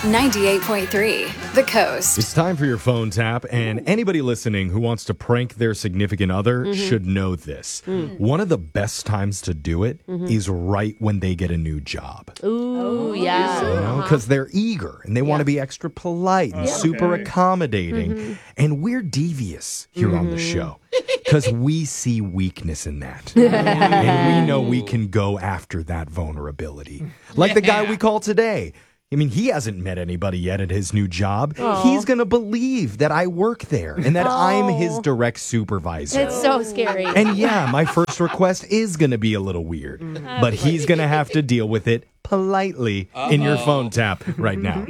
98.3 The Coast. It's time for your phone tap, and anybody listening who wants to prank their significant other should know this. One of the best times to do it is right when they get a new job. Ooh, yeah. Because they're eager and they want to be extra polite and super accommodating. And we're devious here on the show because we see weakness in that. And we know we can go after that vulnerability. Like the guy we call today. I mean, he hasn't met anybody yet at his new job. He's going to believe that I work there and that I'm his direct supervisor. It's so scary. And yeah, my first request is going to be a little weird, but he's going to have to deal with it politely in your phone tap right now.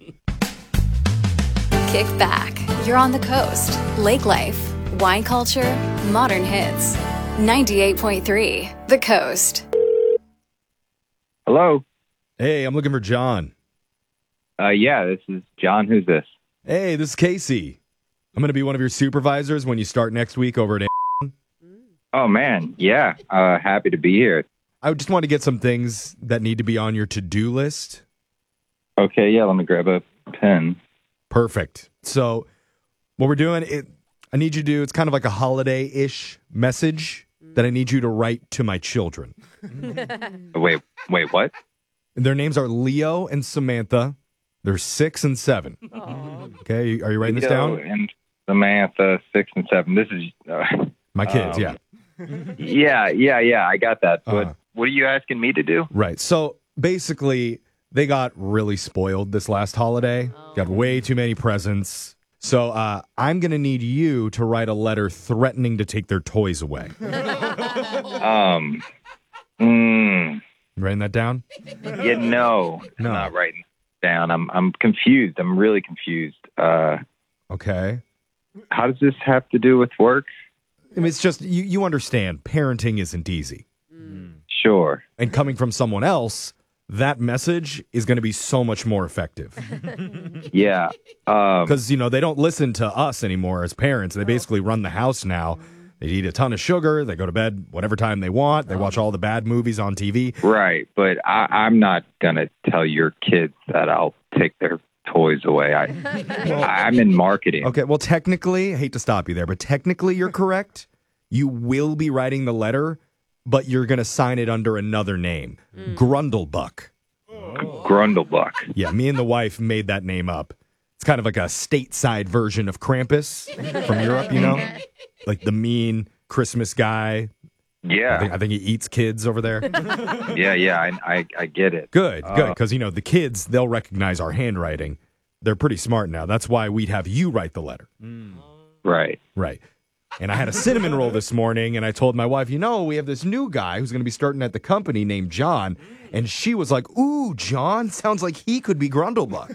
Kick back. You're on the coast. Lake life, wine culture, modern hits. 98.3 The Coast. Hello. Hey, I'm looking for John. Yeah, this is John. Who's this? Hey, this is Casey. I'm going to be one of your supervisors when you start next week over at Oh, man. Yeah. Happy to be here. I just want to get some things that need to be on your to-do list. Okay, yeah, let me grab a pen. Perfect. So what we're doing, I need you to do, it's kind of like a holiday-ish message that I need you to write to my children. Wait, what? Their names are Leo and Samantha. They're 6 and 7. Okay, are you writing this Leo down? and Samantha, 6 and 7. This is... My kids, yeah. Yeah, I got that. But what are you asking me to do? Right. So basically, they got really spoiled this last holiday. Got way too many presents. So I'm going to need you to write a letter threatening to take their toys away. Writing that down? Yeah, no. I'm not writing it down. I'm confused. I'm really confused. Okay. How does this have to do with work? I mean, it's just, you understand, parenting isn't easy. Sure. And coming from someone else, that message is going to be so much more effective. Yeah. Because, they don't listen to us anymore as parents. They basically run the house now. They eat a ton of sugar. They go to bed whatever time they want. They watch all the bad movies on TV. Right. But I'm not going to tell your kids that I'll take their toys away. I'm in marketing. Okay. Well, technically, I hate to stop you there, but technically you're correct. You will be writing the letter, but you're going to sign it under another name. Grundlebuck. Grundlebuck. Yeah, me and the wife made that name up. It's kind of like a stateside version of Krampus from Europe, like the mean Christmas guy. Yeah. I think he eats kids over there. Yeah, I get it. Good, because, the kids, they'll recognize our handwriting. They're pretty smart now. That's why we'd have you write the letter. Right. Right. And I had a cinnamon roll this morning, and I told my wife, we have this new guy who's going to be starting at the company named John. And she was like, ooh, John, sounds like he could be Grundlebuck.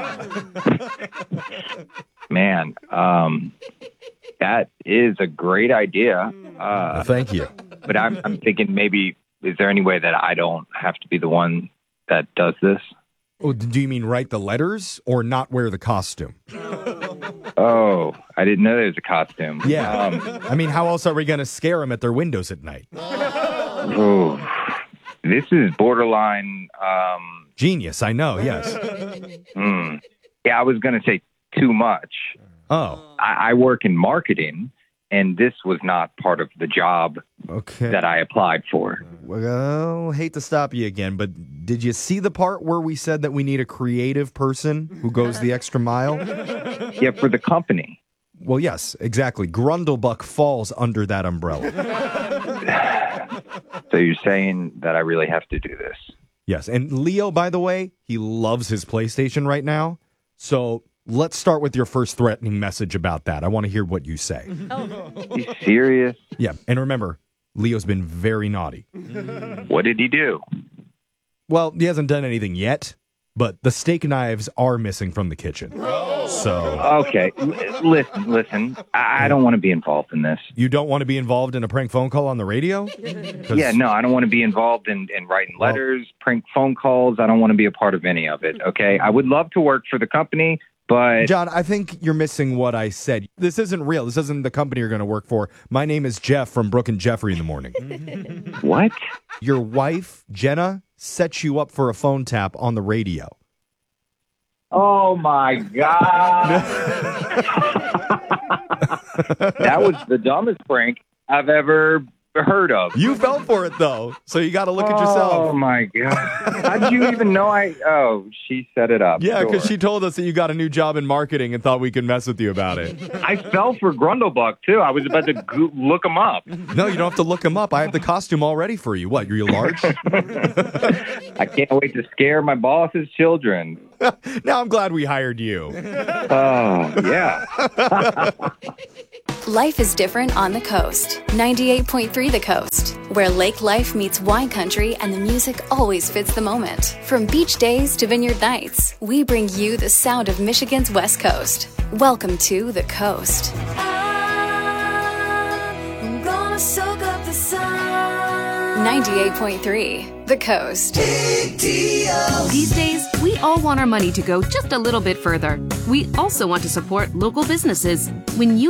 Man, that is a great idea. Well, thank you. But I'm thinking maybe, is there any way that I don't have to be the one that does this? Oh, do you mean write the letters or not wear the costume? Oh, I didn't know there was a costume. Yeah. I mean, how else are we going to scare them at their windows at night? Oh, this is borderline... Genius, I know, yes. Yeah, I was going to say too much. Oh. I work in marketing, and this was not part of the job that I applied for. Well, hate to stop you again, but did you see the part where we said that we need a creative person who goes the extra mile? Yeah, for the company. Well, yes, exactly. Grundlebuck falls under that umbrella. So you're saying that I really have to do this? Yes, and Leo, by the way, he loves his PlayStation right now. So let's start with your first threatening message about that. I want to hear what you say. You serious? Yeah, and remember, Leo's been very naughty. What did he do? Well, he hasn't done anything yet, but the steak knives are missing from the kitchen. So okay, listen. I don't want to be involved in this. You don't want to be involved in a prank phone call on the radio? Yeah, no, I don't want to be involved in writing letters, prank phone calls. I don't want to be a part of any of it. Okay, I would love to work for the company, but John, I think you're missing what I said. This isn't real. This isn't the company you're going to work for. My name is Jeff from Brooke and Jeffrey in the Morning. What? Your wife, Jenna, set you up for a phone tap on the radio. Oh my God. That was the dumbest prank I've ever heard of. You fell for it, though, so you got to look at Oh yourself. my God. How'd you even know she set it up. Yeah, because Sure. she told us that you got a new job in marketing and thought we could mess with you about it. I fell for Grundlebuck, too. I was about to look him up. No, you don't have to look him up. I have the costume all ready for you. What, you're large? I can't wait to scare my boss's children. Now I'm glad we hired you. Oh, yeah. Life is different on the coast. 98.3 The Coast, where lake life meets wine country and the music always fits the moment. From beach days to vineyard nights, we bring you the sound of Michigan's West Coast. Welcome to The Coast. I'm gonna soak up the sun. 98.3 The Coast. These days, we all want our money to go just a little bit further. We also want to support local businesses. When you